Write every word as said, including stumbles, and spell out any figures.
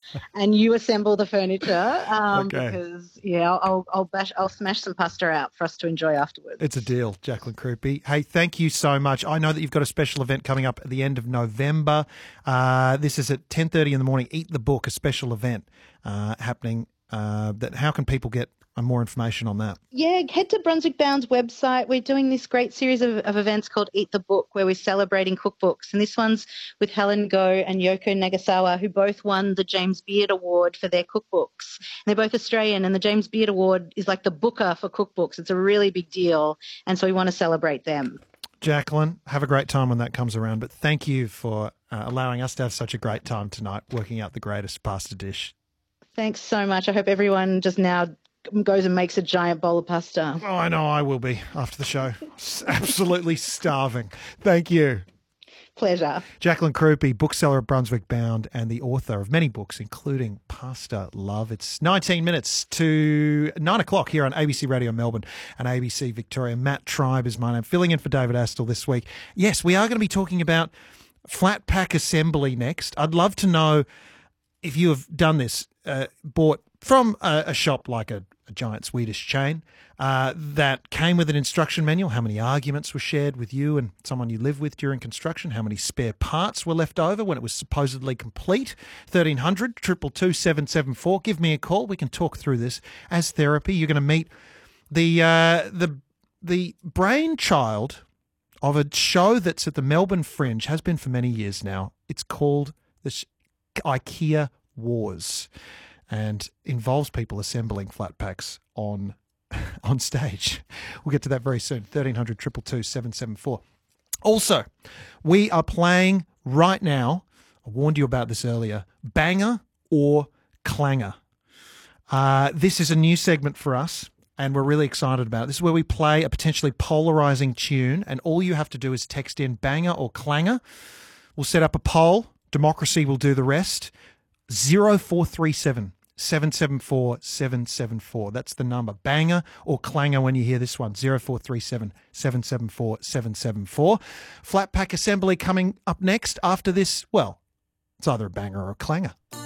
and you assemble the furniture um, Okay. because, yeah, I'll I'll bash, I'll smash some pasta out for us to enjoy afterwards. It's a deal, Jacqueline Crouppy. Hey, thank you so much. I know that you've got a special event coming up at the end of November. Uh, this is at ten thirty in the morning. Eat the Book, a special event uh, happening. Uh, that how can people get uh, more information on that? Yeah, head to Brunswick Bound's website. We're doing this great series of, of events called Eat the Book, where we're celebrating cookbooks. And this one's with Helen Go and Yoko Nagasawa, who both won the James Beard Award for their cookbooks. And they're both Australian, and the James Beard Award is like the Booker for cookbooks. It's a really big deal, and so we want to celebrate them. Jacqueline, have a great time when that comes around. But thank you for uh, allowing us to have such a great time tonight working out the greatest pasta dish. Thanks so much. I hope everyone just now goes and makes a giant bowl of pasta. Oh, I know I will be after the show. Absolutely starving. Thank you. Pleasure. Jacqueline Crouppy, bookseller at Brunswick Bound and the author of many books, including Pasta Love. It's nineteen minutes to nine o'clock here on A B C Radio Melbourne and A B C Victoria. Matt Tribe is my name, filling in for David Astle this week. Yes, we are going to be talking about flat pack assembly next. I'd love to know if you have done this, uh, bought from a, a shop like a, a giant Swedish chain uh, that came with an instruction manual, how many arguments were shared with you and someone you live with during construction, how many spare parts were left over when it was supposedly complete. thirteen hundred, two two two, seven seven four. Give me a call. We can talk through this as therapy. You're going to meet the uh, the the brainchild of a show that's at the Melbourne Fringe, has been for many years now. It's called the IKEA Wars, and involves people assembling flat packs on on stage. We'll get to that very soon. thirteen hundred, two two two, seven seven four. Also, we are playing right now, I warned you about this earlier, Banger or Clanger. Uh, this is a new segment for us, and we're really excited about it. This is where we play a potentially polarising tune, and all you have to do is text in Banger or Clanger. We'll set up a poll. Democracy will do the rest. zero four three seven, seven seven four, seven seven four. That's the number. Banger or Clanger when you hear this one. zero four three seven, seven seven four, seven seven four. Flat pack assembly coming up next after this. Well, it's either a banger or a clanger.